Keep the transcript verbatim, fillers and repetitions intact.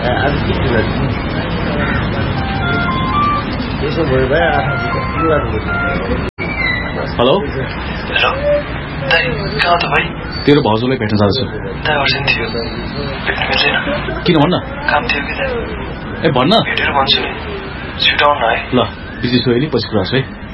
hello hello दाइ कहाँ त भाइ तेरो भाउजूलाई भेट्न जान्छु दाइ अर्जेन्ट थियो भेट्न मिल्दैन किन भन्न काम थियो कि दाइ ए भन्न भेटेर भन्छु नि छिटो आउनु है ल बिजी छु अहिले पछि कुरा गर्छु है